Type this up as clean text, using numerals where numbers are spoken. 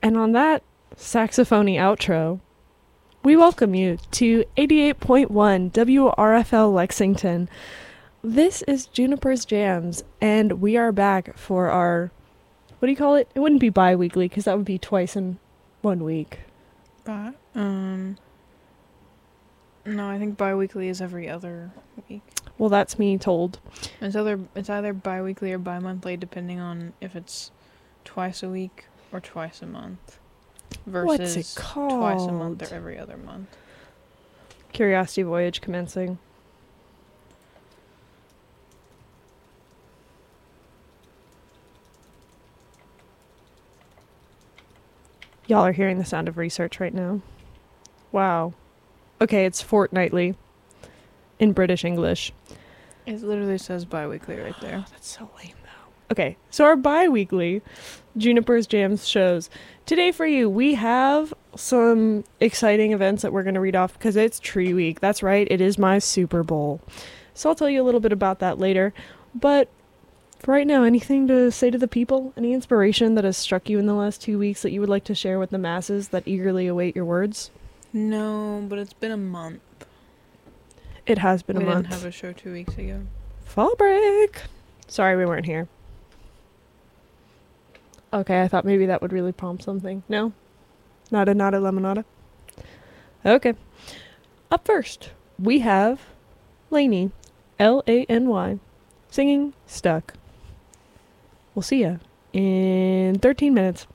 And on that saxophony outro, we welcome you to 88.1 WRFL Lexington. This is Juniper's Jams, and we are back for our, what do you call it? It wouldn't be bi-weekly, because that would be twice in 1 week. No, I think bi-weekly is every other week. Well, that's me told. It's either bi-weekly or bi-monthly, depending on if it's twice a week or twice a month. Versus What's it called? Twice a month or every other month. Curiosity Voyage commencing. Y'all are hearing the sound of research right now. Wow. Okay, it's fortnightly in British English. It literally says bi-weekly right there. Oh, that's so lame, though. Okay, so our bi-weekly Juniper's Jams shows. Today for you, we have some exciting events that we're going to read off because it's Tree Week. That's right, it is my Super Bowl. So I'll tell you a little bit about that later. But for right now, anything to say to the people? Any inspiration that has struck you in the last 2 weeks that you would like to share with the masses that eagerly await your words? No, but it's been a month. It has been a month. We didn't have a show 2 weeks ago. Fall break. Sorry we weren't here. Okay, I thought maybe that would really prompt something. No? Nada, lemonada? Okay. Up first, we have Lainey, Lany, singing Stuck. We'll see ya in 13 minutes.